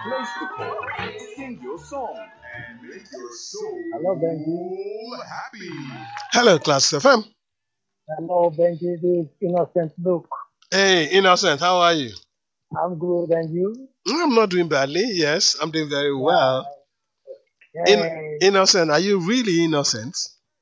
Place the call, sing your song, and make your Hello, Benji. soul happy. Hello, Class FM. Hello, Benji. This is Innocent Luke. Hey, Innocent, how are you? I'm good, and you? I'm not doing badly. Yes, I'm doing very well. Yeah. In Hey. Innocent, are you really innocent?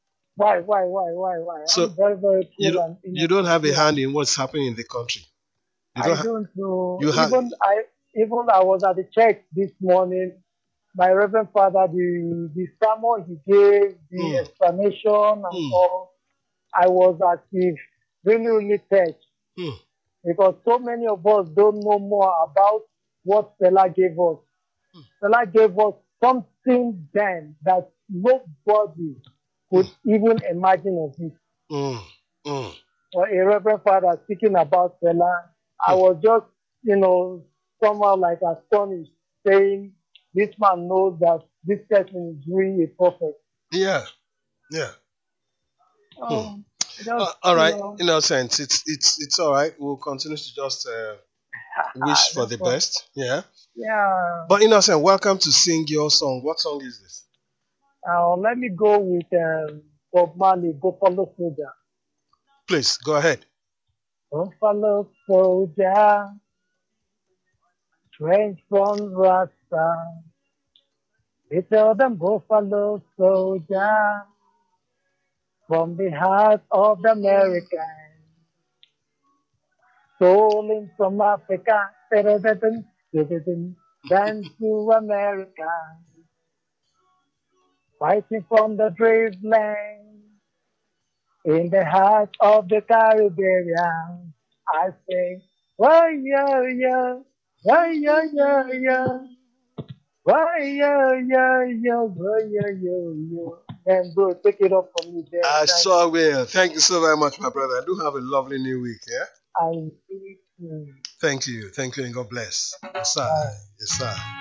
Why? So I'm very, very you cool don't, and you don't innocent. have a Yeah. hand in what's happening in the country. You don't. I don't know. You have. Even I was at the church this morning. My Reverend Father, the sermon he gave, the Mm, explanation and mm, all, I was as if really touched mm, because so many of us don't know more about what Stella gave us. Stella gave us something then that nobody mm, could even imagine of it. mm, mm, For a Reverend Father speaking about Stella, I mm. was just, you know, somehow like astonished, saying, this man knows that this person is really a prophet. Yeah, yeah. Hmm. Oh, just, All you right, know, Innocent. It's all right. We'll continue to just wish for that's the what, best. Yeah. yeah. But Innocent, welcome to sing your song. What song is this? Let me go with Bob Marley, Go Follow Soldier. Please go ahead. Go follow soldier, strange from Rasta. We tell them go follow soldier from the heart of the American. Stolen from Africa, then to America. Fighting from the brave land in the heart of the Caribbean. I say, why, yeah. And bro, take it up from me there. I Thank sure you. will. Thank you so very much, my brother. Do have a lovely new week. Yeah. And Thank you. Thank you, and God bless. Yes, sir. uh, Yes, sir.